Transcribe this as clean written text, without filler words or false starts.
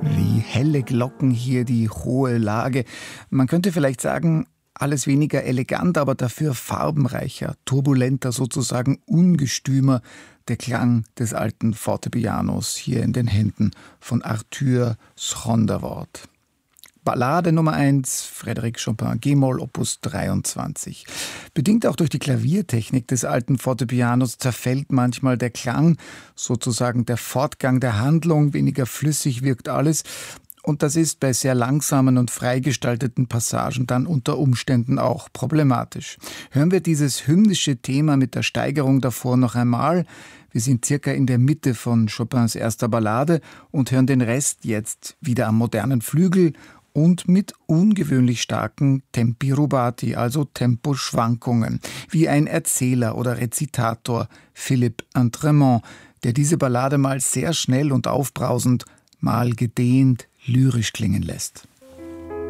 Wie helle Glocken hier, die hohe Lage. Man könnte vielleicht sagen, alles weniger elegant, aber dafür farbenreicher, turbulenter, sozusagen ungestümer, der Klang des alten Fortepianos hier in den Händen von Arthur Schronderwort. Ballade Nummer 1, Frédéric Chopin, G-Moll, Opus 23. Bedingt auch durch die Klaviertechnik des alten Fortepianos zerfällt manchmal der Klang, sozusagen der Fortgang der Handlung, weniger flüssig wirkt alles. Und das ist bei sehr langsamen und freigestalteten Passagen dann unter Umständen auch problematisch. Hören wir dieses hymnische Thema mit der Steigerung davor noch einmal. Wir sind circa in der Mitte von Chopins erster Ballade und hören den Rest jetzt wieder am modernen Flügel und mit ungewöhnlich starken Tempi rubati, also Temposchwankungen, wie ein Erzähler oder Rezitator, Philippe Intremont, der diese Ballade mal sehr schnell und aufbrausend, mal gedehnt, lyrisch klingen lässt.